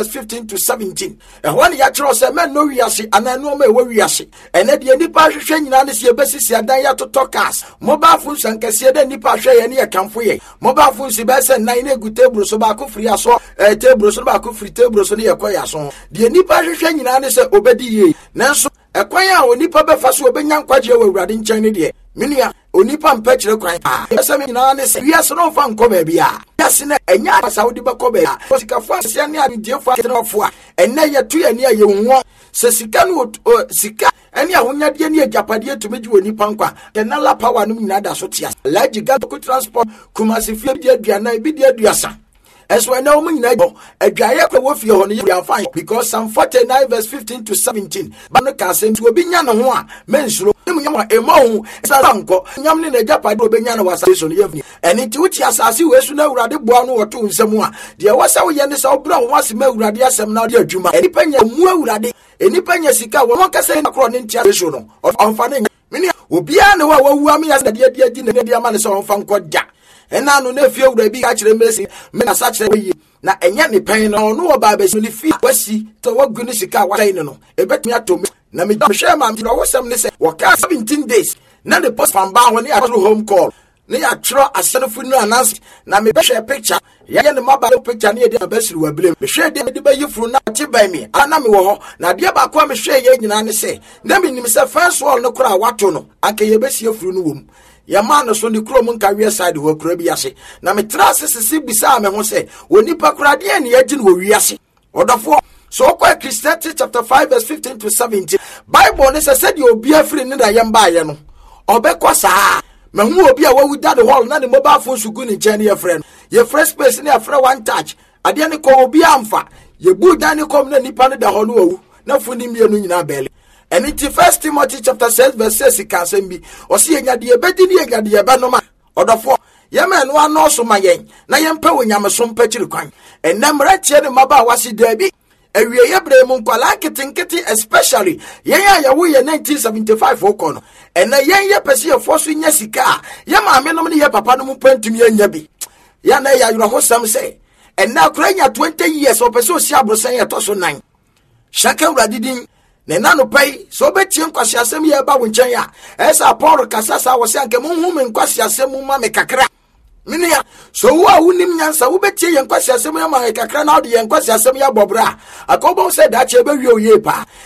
15 to 17. And when you try say men no wiase and I know me we wiase. And the nipa hwehwe nyina ne se ebesisi adan ya to cars. Mobile phones and kese de nipa hwe ye ne akamfo ye. Mobile phones be say 9 na gu table so ba ko free aso table so ba ko free table so ne ye koya so. The nipa hwehwe nyina ne se obedi ye. Nanso ekwan a onipa befa so obenya nkwaje wa awurade nkyɛn ne de. Minia onipa mpɛkyerɛ kwan ese me nyina ne se wiase no fa nkɔ ba bia wiase na enya asa wodi bɛkɔ ba ya sika fa se ne adie fa tenofo a enne ye to ye ne ye hunwo se sika no sika ene ahonyade ne agapade tumi gye onipa nkwa kenala power no nyina da so tia large go transport kumasi fie bi aduana bi di aduasa eso ene o nyina go adwaye kwa wo fie ho no ye fine because Psalm 49 verse 15 to 17 ba no ka se nti obi nya ne ho a mensuro nyam emahu sanko nyam ne agapade obenya na wasa so no ye ene nti wuti asase wesu na awurade boa no woto nsam a de wasa wo ye ne sa obra ho asem awurade asem na de adwuma eni panya mu awurade eni panya sika wo kasa na kro ne ntia so no onfa ne mini obia ne wa wawu am ya de adi ne de ama ne so onfa nko ja ena no na fie awura bi ka kire mesi me na sa kire we na enya ne pen no no ba ba ni fi wasi to wagu ne sika wa ne no ebetumi atom na me hwe ma me wo sem ne se waka 17 days na the post fan ba ho ne ya home call ne ya tro asenfo nu announce na me be hwe picture ye ne mobile picture ne ye de basiri wa blem me hwe de ba yifuru na ti ban mi ana me wo ho na de ba kwa me hwe ye nyina ne se na me nim se first wall no kura wato no aka ye besi afuru no wom ya ma no so ne kuro mu nka wie side wo kura bi ase na me tra sisi bisa me ho se onipa kura de ne ye gine wo wi ase odofo. So Ecclesiastes chapter 5 verse 15 to 17. Bible ne said you obi afiri ne da yemba ye no. Obekwa saa. Mahu obi a wawu da the hall na the mobile phone sugu ni nkyɛn ye friend. Ye fresh space ne afra one touch. Ade ne ko obi amfa. Ye bu dan ne kom na nipa ne da hɔ no wawu. Na funi mienu nyina bele. And in 1 Timothy chapter 6 verse 6 ka asɛm bi. Ɔse enya de ebedi ne enya de ebenoma. Ɔdɔfo yema no ano so ma yen. Na yempa wonyame so mpakiri kwan. Enamra tie ne maba wasi dabi. Ewie yebre mu nkwala nketinketi especially yen ya yawo ye 1975 okono ena yen ye pese ye foso nya sika ye maame no ne ye papa no mu pantumi anya bi ya na ya yuro hosam se ena akuranya 20 years o pese o si abrosan ye to so 9 shaka uradidin ne nano pai so betie nkwasi asem ye ba wo nchen ya esa Paul kasasa wo se anke mu hu me nkwasi asem mu ma me kakra minia so wo awunim nyansa wo betie ye nkwasi asem ya ma kakra na ode ye nkwasi asem ya bobra akobo se da che be wie oye pa